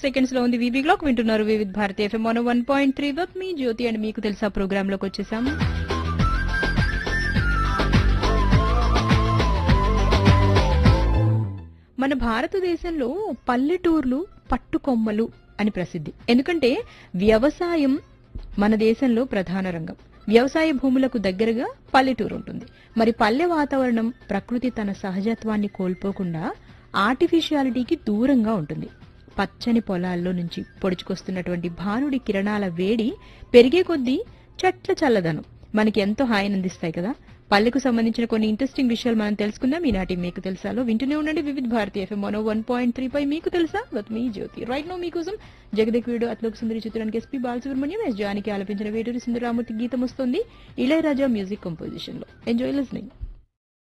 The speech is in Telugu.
సెకండ్స్ లో ఉంది వీబీ క్లాక్. వింటున్నారు Vividh Bharati FM 101.3 with me Jyothi and మీకు తెలుసా ప్రోగ్రామ్ లోకి వచ్చేసాం. మన భారతదేశంలో పల్లెటూర్లు పట్టుకొమ్మలు అని ప్రసిద్ధి. ఎందుకంటే వ్యవసాయం మన దేశంలో ప్రధాన రంగం. వ్యవసాయ భూములకు దగ్గరగా పల్లెటూరు ఉంటుంది. మరి పల్లె వాతావరణం ప్రకృతి తన సహజత్వాన్ని కోల్పోకుండా ఆర్టిఫిషియాలిటీకి దూరంగా ఉంటుంది. పచ్చని పొలాల్లో నుంచి పొడుచుకొస్తున్నటువంటి భానుడి కిరణాల వేడి పెరిగే కొద్దీ చెట్ల చల్లదనం మనకి ఎంతో హాయిని అందిస్తాయి కదా. పల్లెకు సంబంధించిన కొన్ని ఇంట్రెస్టింగ్ విషయాలు మనం తెలుసుకుందాం ఈనాటి మీకు తెలుసాలో. వింటూనే ఉండండి వివిధ భారతి ఎఫ్ఎం 101.3 పై మీకు తెలుసా with me Jyothi. Right no మీకోసం జగదేక్ వీడు అత్లోక సుందరి చిత్రానికి ఎస్పీ బాలసుబ్రహ్మణ్యం ఎస్ జానికి ఆలపించిన వేటూరి సుందరరామూర్తి గీతం వస్తుంది ఇళయరాజా మ్యూజిక్ కంపోజిషన్ లో. Enjoy listening.